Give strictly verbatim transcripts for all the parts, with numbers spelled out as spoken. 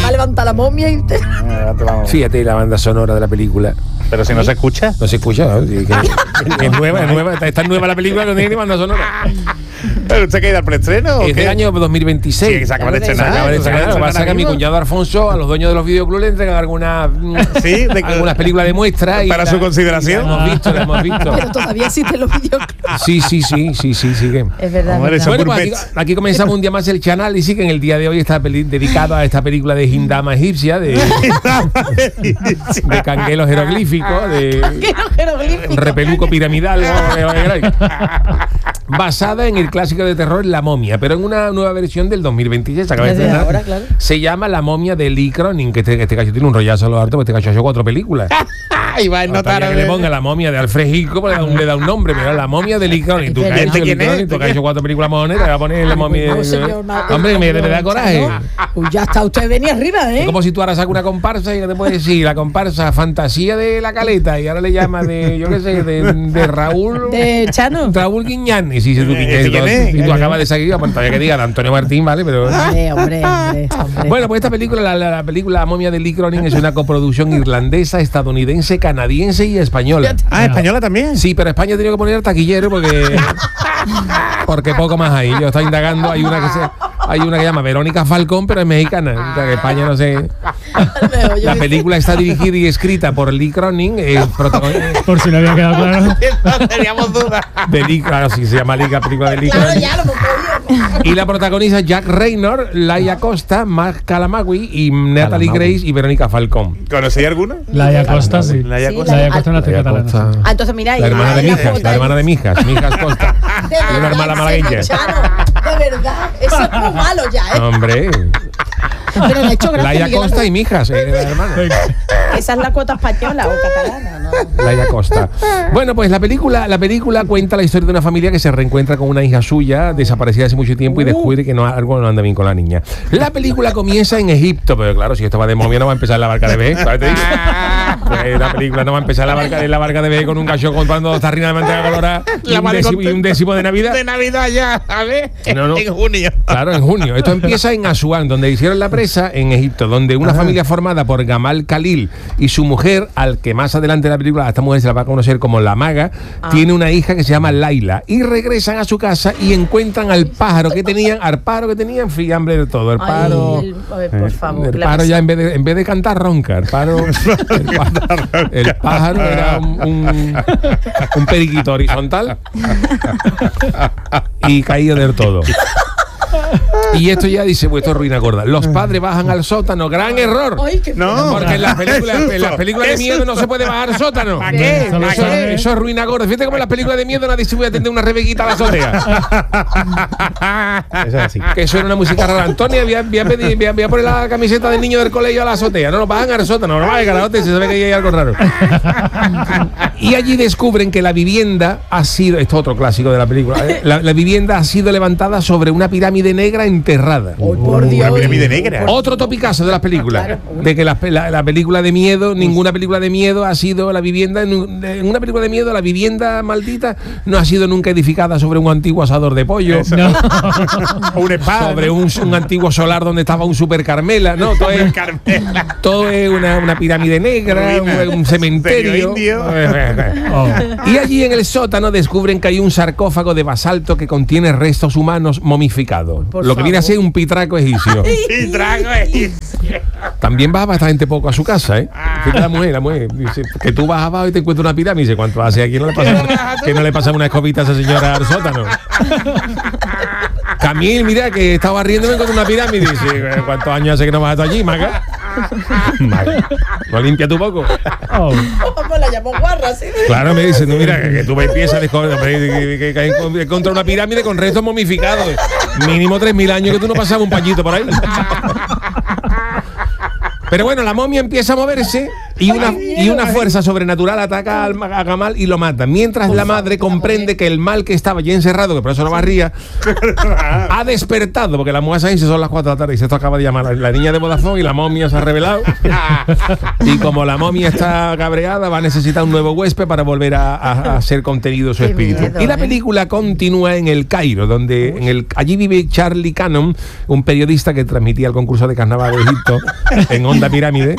Va a levantar la momia y te... Fíjate la banda sonora de la película. Pero si no se escucha. No se escucha, ¿no? Sí, que, es nueva, es nueva. Está nueva la película, no tiene banda sonora. ¿Pero usted qué irá al preestreno? Es del año dos mil veintiséis. Sí, se acaba de estrenar. Se acaba de estrenar. Lo que pasa es que a mi cuñado Alfonso, a los dueños de los videoclubs, le entregan algunas, ¿sí? de, algunas películas de muestra. Para y su la, consideración. La hemos visto, la hemos visto. Pero todavía existen los videoclubs. Sí, sí, sí, sí, sí, sí. Que. Es verdad. Hombre, verdad. Bueno, pues aquí, aquí comenzamos un día más el canal y sí que en el día de hoy está peli- dedicado a esta película de Hindama egipcia, de, de canguelos jeroglíficos, de Jeroglífico. repeluco piramidal, ¿no? Basada en el clásico de terror La momia, pero en una nueva versión del dos mil veintiséis. Se acaba de Desde estrenar. ahora, claro. Se llama La momia de Lee Cronin, que este, este cacho tiene un rollazo a lo harto, porque este cacho ha hecho cuatro películas. Y va a notar que le ponga La momia de Alfred Hitchcock, pues le da un, le da un nombre, pero La momia de Lee Cronin. Tú que has hecho Lee Cronin, tú que has hecho cuatro películas mojoneras, te vas a poner La momia No, de... señor, no, Hombre, no, me, no, me da no, coraje. Uy, ya está, usted venía arriba, ¿eh? Es como si tú ahora sacas una comparsa y que te puedes decir, la comparsa Fantasía de la Caleta, y ahora le llamas de, yo qué sé, de, de Raúl... De Chano. Raúl Guiñani, sí, sí, tú, ¿Ese quién es? y tú acabas de salir, pues todavía que diga de Antonio Martín, ¿vale? Pero... Hombre, hombre, hombre, hombre. Bueno, pues esta película, la, la, la película La momia de Lee Cronin, es una coproducción irlandesa, estadounidense, canadiense y española. Ah, española también. Sí, pero España ha tenido que poner taquillero porque porque poco más hay. Yo estoy indagando, hay una que se hay una que se llama Verónica Falcón, pero es mexicana. O sea, que España no sé. La película está dirigida y escrita por Lee Cronin, eh, protagonista Por si no había quedado claro. No teníamos duda. de Lee, claro, sí se llama Lee, la película de Lee Claro, Cronin. ya lo hemos podido. Y la protagoniza Jack Raynor, Laia Costa, Mark Calamagui y Natalie Calamagui. Grace y Verónica Falcón. ¿Conocéis alguna? Laia Costa, sí. Laia Sí, Costa. Laia Costa no hace Laia catalana. Costa. Ah, entonces mira, La hermana de ahí Mijas, la hermana de Mijas, Mijas Costa. De Y una hermana verdad, malagueña. Chano, de verdad, eso es muy malo ya, ¿eh? Hombre, Pero le ha hecho gracia, Laia Miguel Costa Ángel. y Mijas, eh, la hermana. Esa es la cuota española o catalana, ¿no? Laia Costa. Bueno, pues la película, la película cuenta la historia de una familia que se reencuentra con una hija suya desaparecida hace mucho tiempo y descubre que no, algo no anda bien con la niña. La película comienza en Egipto, pero claro, si esto va de momia no va a empezar en la barca de B. ¿Sabes? Te digo? Pues la película no va a empezar en la barca, en la barca de B con un gallo comprando dos tarrinas de manteca colorada y La un, madre décimo, y un contenta. décimo de Navidad. De Navidad ya, a ver. No, no. En junio. Claro, en junio. Esto empieza en Asuán, donde hicieron la presa en Egipto, donde una familia formada por Gamal Khalil y su mujer, al que más adelante en la película esta mujer se la va a conocer como la maga, tiene una hija que se llama Laila. Y regresan a su casa y encuentran al pájaro que tenían, al pájaro que tenían, fiambre de todo. El pájaro. Ay, el- ay, por favor. El ¿qué le pájaro pasa? ya en vez de, en vez de cantar ronca, el pájaro, el pájaro, el pájaro era un, un, un periquito horizontal y caído del todo. Y esto ya dice, pues esto es ruina gorda. Los padres bajan al sótano, gran error. Ay, qué No. Porque en las películas en las películas de miedo no se puede bajar al sótano. ¿Para qué? Solo Eso, sabe- eso es ruina gorda. Fíjate como en las películas de miedo nadie se puede atender una rebequita a la azotea. Eso es así. Que eso era una música rara. Antonio, voy a, voy a pedir- voy a- voy a poner la camiseta del niño del colegio a la azotea. No, no bajan al sótano, no bajan carajote, se sabe que hay algo raro. Y allí descubren que la vivienda ha sido, esto es otro clásico de la película, ¿eh? la, la vivienda ha sido levantada sobre una pirámide negra enterrada. Ay, por Dios. Una pirámide negra. Otro topicazo de las películas. Claro. De que la, la- la película de miedo, ninguna película de miedo ha sido la vivienda. En, un- en una película de miedo, la vivienda maldita no ha sido nunca edificada sobre un antiguo asador de pollo. No. O un espada. Sobre un, un antiguo solar donde estaba un super Carmela. No, todo es, Carmela. todo es una, una pirámide negra, un, Ruina. un cementerio. Indio. Oh. Y allí en el sótano descubren que hay un sarcófago de basalto que contiene restos humanos momificados. Por Lo que viene a favor. ser un pitraco egipcio. Y trago ahí. También va bastante poco a su casa, ¿eh? Fíjate la mujer, la mujer. Dice, que tú vas abajo y te encuentras una pirámide. Dice, ¿cuánto hace aquí? No le pasa, que no le pasa una escobita a esa señora al sótano. Camil, mira, que estaba riendo y me encontré una pirámide. Dice, ¿cuántos años hace que no vas allí, maga? Maga. ¿No limpia tu poco? Oh. ¿Cómo la llamó guarra, sí? Claro, me dice, no, mira, que, que tú empiezas a descubrir que, que, que, que encontré una pirámide con restos momificados. Mínimo tres mil años que tú no pasabas un pañito por ahí. Pero bueno, la momia empieza a moverse Y una, y una fuerza sobrenatural ataca al- a Gamal y lo mata. Mientras la madre comprende que el mal que estaba ya encerrado, que por eso no barría, ha despertado, porque la mujer se dice son las cuatro de la tarde y se esto acaba de llamar la, la niña de Vodafone y la momia se ha revelado. Y como la momia está cabreada, va a necesitar un nuevo huésped para volver a, a- a ser contenido su Qué espíritu. miedo, Y la ¿eh? película continúa en el Cairo, donde en el, allí vive Charlie Cannon, un periodista que transmitía el concurso de carnaval de Egipto en Onda Pirámide,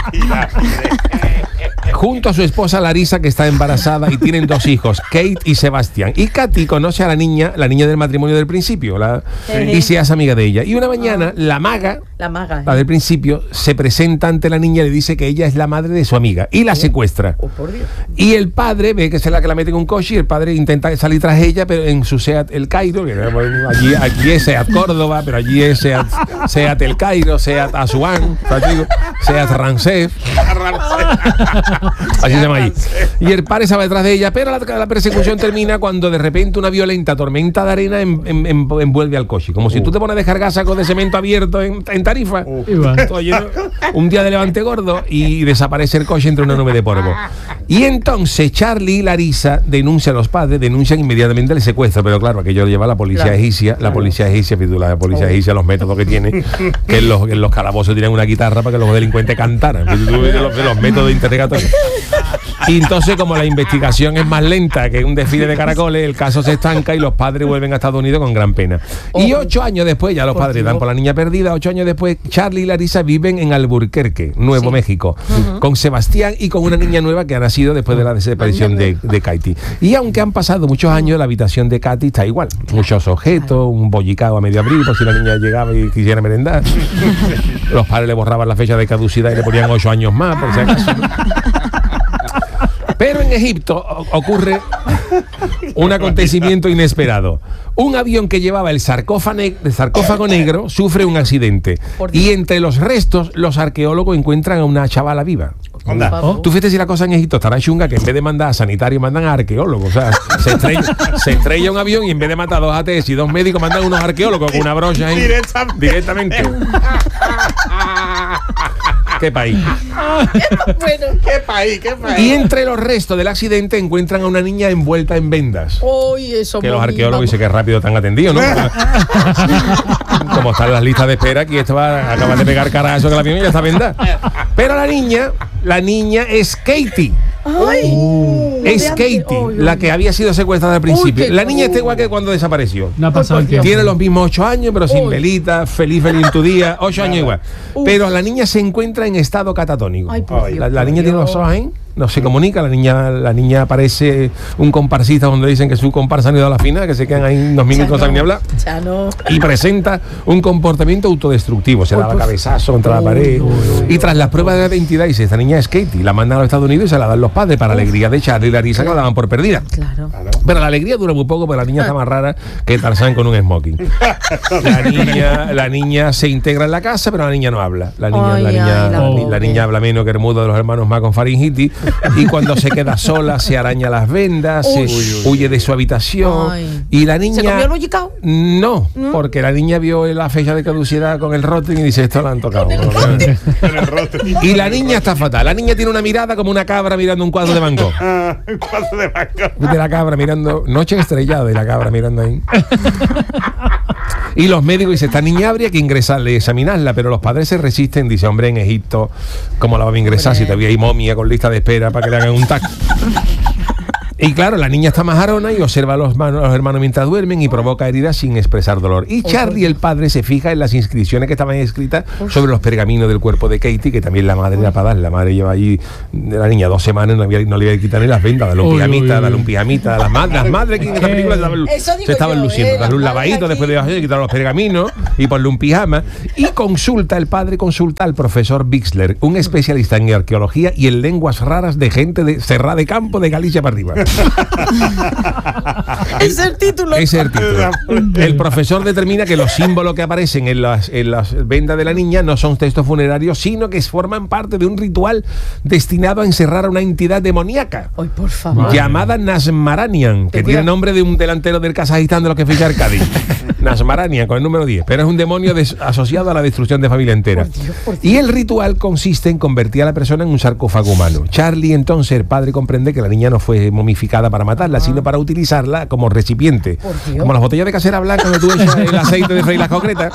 junto a su esposa Larisa, que está embarazada y tienen dos hijos, Kate y Sebastián. Y Katy conoce a la niña, la niña del matrimonio del principio, la- Sí. y se hace amiga de ella. Y una mañana, la maga, La maga. la del principio, se presenta ante la niña y le dice que ella es la madre de su amiga y la secuestra. Oh, por Dios. Y el padre ve que es la que la mete en un coche y el padre intenta salir tras ella, pero en su Seat El Cairo, que bueno, allí, aquí es Seat Córdoba, pero allí es Seat, Seat El Cairo, Seat Asuán, Seat Rancef. Así se llama ahí. Y el padre se va detrás de ella, pero la, la persecución termina cuando de repente una violenta tormenta de arena en- en- en- envuelve al coche. Como si tú te pones a descargar sacos de cemento abierto en, en Tarifa. Y va. Todo lleno, un día de levante gordo y desaparece el coche entre una nube de polvo. Y entonces Charlie y Larisa denuncian a los padres, denuncian inmediatamente el secuestro, pero claro, aquello lo lleva la policía Claro. egipcia, la policía egipcia, fíjate tú, la policía Oh. egipcia, los métodos que tiene, que en los, que en los calabozos tienen una guitarra para que los delincuentes cantaran. Fíjate tú, Los, los métodos de interrogatorio. Y entonces, como la investigación es más lenta que un desfile de caracoles, el caso se estanca y los padres vuelven a Estados Unidos con gran pena. Y ocho años después, ya los padres dan por la niña perdida, ocho años después, Charlie y Larisa viven en Albuquerque, Nuevo Sí. México, con Sebastián y con una niña nueva que ha nacido después de la desaparición de, de Katy. Y aunque han pasado muchos años, la habitación de Katy está igual. Muchos objetos, un bollicao a medio abril, por si la niña llegaba y quisiera merendar. Los padres le borraban la fecha de caducidad y le ponían ocho años más, por si acaso. Pero en Egipto o- ocurre un acontecimiento inesperado. Un avión que llevaba el sarcófago, ne- el sarcófago negro sufre un accidente. Por Dios. Y entre los restos, los arqueólogos encuentran a una chavala viva. Anda. Por favor. Tú fíjate si la cosa en Egipto estará chunga, que en vez de mandar a sanitarios mandan a arqueólogos. O sea, se estrella, se estrella un avión y en vez de matar a dos A T S y dos médicos mandan unos arqueólogos con una brocha ahí. Directamente. Directamente. ¿Qué país? Bueno. ¿Qué país? ¿Qué país? Y entre los restos del accidente encuentran a una niña envuelta en vendas. Uy, eso Que los muy- arqueólogos vamos. dicen que rápido están atendidos, ¿no? Como están las listas de espera, aquí esto va a acabar de pegar cara a eso que la avión ya está vendada. Pero la niña, la niña es Katie. Ay, Es de Katie, antes. Uy, la uy. que había sido secuestrada al principio. qué La niña está cosa. igual que cuando desapareció. No ha pasado el Por Dios. tiempo. Tiene los mismos ocho años, pero sin Uy. velita, feliz, feliz en tu día, ocho años igual. Pero la niña se encuentra en estado catatónico. Ay, por la, Dios, la por niña tiene Dios. los ojos ahí, no se comunica, la niña, la niña parece un comparsista donde dicen que su comparsa han ido a la final, que se quedan ahí unos minutos no saben ni hablar. Ya no. Y presenta un comportamiento autodestructivo, se Uy, daba por- cabezazo contra la Uy, pared. uy, Y tras las pruebas de identidad dice, esta niña es Katie, la mandan a los Estados Unidos y se la dan los padres para alegría de Charlie y Larisa, que la daban por perdida. Claro. Pero la alegría dura muy poco porque la niña está más rara que Tarzán con un smoking. La niña, la niña se integra en la casa, pero la niña no habla. La niña, Ay, la niña, ay, la, la ni- la pobre. niña habla menos que el mudo de los hermanos más con faringitis. Y cuando se queda sola, se araña las vendas, se Uy, uy, huye de su habitación. Ay. Y la niña. ¿Se comió el bollicao? No, porque la niña vio la fecha de caducidad con el rotten y dice, esto la han tocado. En el rostro. Y la niña está fatal. La niña tiene una mirada como una cabra mirando un cuadro de Van Gogh. Ah, un cuadro de banco. De la cabra mirando, noche estrellada de la cabra mirando ahí. Y los médicos dicen, esta niña habría que ingresarle, examinarla, pero los padres se resisten, dice, hombre, en Egipto, ¿cómo la vamos a ingresar si todavía hay momia con lista de espera para que le hagan un tac? Y claro, la niña está majarona y observa a los, hermanos, los hermanos mientras duermen y provoca heridas sin expresar dolor. Y Charlie, el padre, se fija en las inscripciones que estaban escritas sobre los pergaminos del cuerpo de Katie, que también la madre era para dar. La madre lleva allí, la niña, dos semanas, no, había, no le iba a quitar ni las vendas, dale un Uy, pijamita, uy, dale un uy. pijamita. Las madres, las madres que en esta película se estaban, Eso digo se estaban yo, luciendo. eh, Darle un las lavadito madres después de aquí. quitar los pergaminos y ponle un pijama. Y consulta, el padre consulta al profesor Bixler, un especialista en arqueología y en lenguas raras de gente de Serra de Campo, de Galicia para arriba. Ese es el título. Ese es el título. El profesor determina que los símbolos que aparecen en las, en las vendas de la niña no son textos funerarios, sino que forman parte de un ritual destinado a encerrar a una entidad demoníaca Ay, por favor. llamada Nasmaranian, que Ten tiene cuidado. nombre de un delantero del Kazajistán de los que ficha el Cádiz. Nasmarania, con el número diez. Pero es un demonio des- asociado a la destrucción de familia entera. Por Dios, por Dios. Y el ritual consiste en convertir a la persona en un sarcófago humano. Charlie, entonces, el padre comprende que la niña no fue momificada para matarla, sino para utilizarla como recipiente. Por Dios. Como las botellas de casera blanca donde tú echas el aceite de freír las concretas.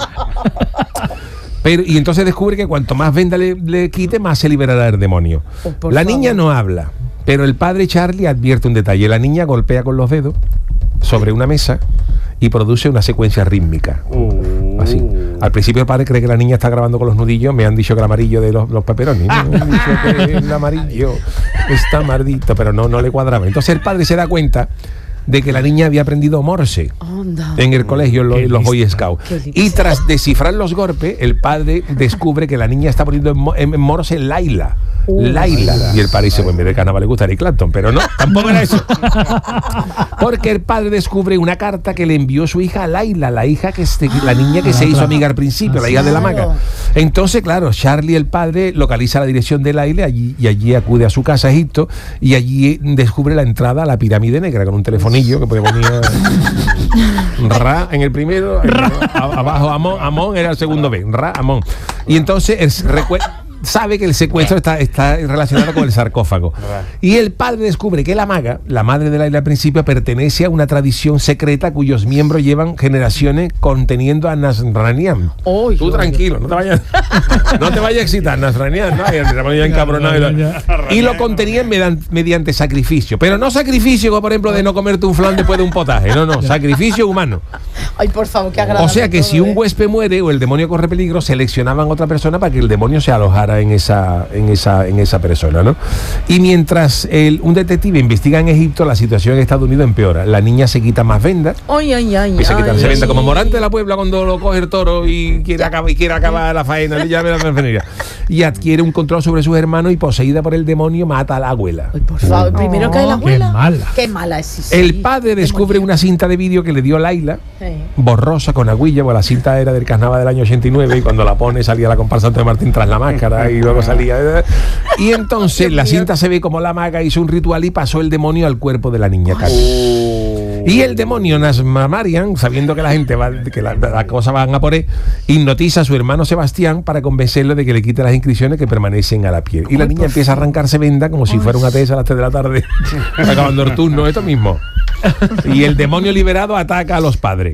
Pero, y entonces descubre que cuanto más venda le, le quite, más se liberará el demonio. Oh, por la favor. niña no habla, pero el padre Charlie advierte un detalle. La niña golpea con los dedos sobre una mesa y produce una secuencia rítmica. Así. Al principio el padre cree que la niña está grabando con los nudillos. Me han dicho que el amarillo de los, los pepperonis. Me han dicho que el amarillo está maldito, pero no, no le cuadraba. Entonces el padre se da cuenta de que la niña había aprendido Morse Anda. en el colegio, en los, Qué los Boy lista. Scouts. Qué lista. Y tras descifrar los golpes, el padre descubre que la niña está poniendo en, mo- en Morse Laila. Uh, Laila. Y el padre dice, pues en vez de carnaval le gusta Eric Clapton, pero no, tampoco era eso. Porque el padre descubre una carta que le envió su hija a Laila, la hija que se- la niña que se hizo amiga al principio, la hija de la maga. Claro. Entonces, claro, Charlie, el padre, localiza la dirección de Laila allí, y allí acude a su casa a Egipto y allí descubre la entrada a la pirámide negra con un telefonillo que ponía Ra en el primero, a- abajo Amón, Amón era el segundo B, Ra, Amón. Y entonces él recue- sabe que el secuestro está, está relacionado con el sarcófago. Y el padre descubre que la maga, la madre de Laila al principio, pertenece a una tradición secreta cuyos miembros llevan generaciones conteniendo a Nasranian. Oy, Tú oy, tranquilo, no te vayas, no te vayas a excitar, Nasranian, ¿no? Y el demonio ya encabronado y, lo- Ya, y lo contenían median- mediante sacrificio. Pero no sacrificio, como por ejemplo, de no comerte un flan después de un potaje. No, no, sacrificio humano. Ay, por favor, qué agradable. O sea que todo, si un ¿eh? huésped muere o el demonio corre peligro, seleccionaban a otra persona para que el demonio se alojara en esa, en esa, en esa persona, ¿no? Y mientras el, un detective investiga en Egipto, la situación en Estados Unidos empeora. La niña se quita más vendas. Ay, ay, ay. Empieza a quitarse ay. vendas como Morante de la Puebla cuando lo coge el toro y quiere acabar, y quiere acabar la faena, le llama a la enfermería. Y adquiere un control sobre sus hermanos y poseída por el demonio mata a la abuela. Ay, por favor, primero cae la Qué abuela. mala. Qué mala es. Sí, sí. El padre descubre Demonio. una cinta de vídeo que le dio Laila, Sí. borrosa con agüilla, porque la cinta era del carnaval del año ochenta y nueve y cuando la pone salía la comparsa Antonio Martín tras la máscara y luego salía. Y entonces la cinta se ve como la maga hizo un ritual y pasó el demonio al cuerpo de la niña Katy. Y el demonio Nasmamarian, sabiendo que la gente va, que la, la cosa van a por él, hipnotiza a su hermano Sebastián para convencerlo de que le quite las inscripciones que permanecen a la piel. Y la niña empieza a arrancarse venda como si fuera una tesa a las tres de la tarde, acabando el turno, esto mismo. Y el demonio liberado ataca a los padres.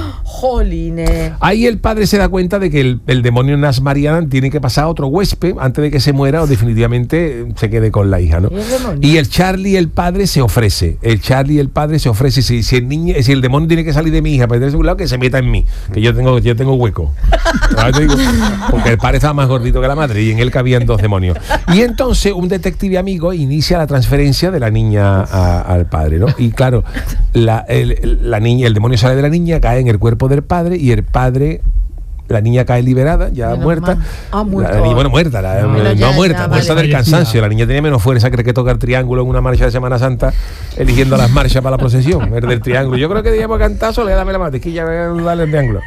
Jolines. Ahí el padre se da cuenta de que el, el demonio Nasmarian tiene que pasar a otro huésped antes de que se muera o definitivamente se quede con la hija, ¿no? ¿Y el demonio? Y el Charlie, el padre, se ofrece. El Charlie, el padre, se ofrece. Si, si el niño, si el demonio tiene que salir de mi hija para irse a un lado, que se meta en mí, que yo tengo, yo tengo hueco. ¿Sabes? Te digo, porque el padre estaba más gordito que la madre y en él cabían dos demonios. Y entonces un detective amigo inicia la transferencia de la niña a- al padre, ¿no? Y claro, la, el, la niña, el demonio sale de la niña, cae en el cuerpo del padre y el padre, la niña cae liberada, ya Menos muerta. mal. Ah, muerto. La niña, bueno, muerta, la- No, no, pero ya- muerta, ya, muerta vale. del cansancio. La niña tenía menos fuerza, cree que toca el triángulo en una marcha de Semana Santa, eligiendo las marchas para la procesión, el del triángulo. Yo creo que debíamos cantar, solo le dame la mantequilla, dale el triángulo.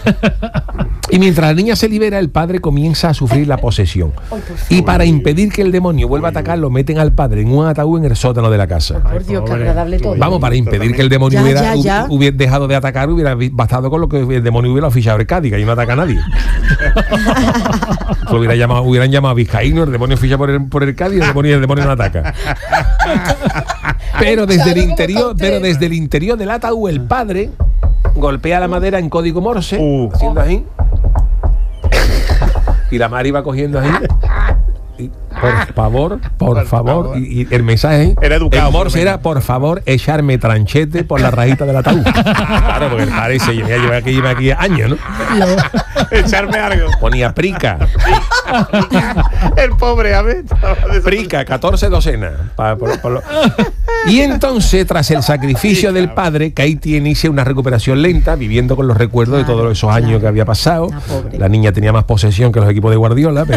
Y mientras la niña se libera, el padre comienza a sufrir la posesión. Y para impedir que el demonio vuelva a atacar, lo meten al padre en un ataúd en el sótano de la casa. Por Dios, qué pobre. agradable todo. Vamos, para impedir que el demonio Ya, hubiera, ya, ya. hu- hubiera dejado de atacar, hubiera vi- bastado con lo que el demonio hubiera oficiado el Cádiz, que ahí no ataca a nadie. Lo hubiera llamado, hubieran llamado a Vizcaíno, el demonio ficha por el, por el Cádiz y el demonio, el demonio no ataca. Pero desde el interior, pero desde el interior del ataúd, el padre golpea la madera en código Morse, Uh. haciendo así. Y la Mari va cogiendo ahí. Y, por favor, por, Por favor. favor. Y, y el mensaje Era educado, en Morse por lo era, menos. por favor, echarme tranchete por la rajita del ataúd. Claro, porque el padre se lleva, lleva aquí, lleva aquí años, ¿no? Echarme algo. Ponía prica, El pobre, a ver. prica, catorce docenas. Pa- por- por lo- Y entonces, tras el sacrificio del padre, Katie inicia una recuperación lenta, viviendo con los recuerdos de Claro, todos esos años claro. que había pasado. Ah, pobre. La niña tenía más posesión que los equipos de Guardiola, pero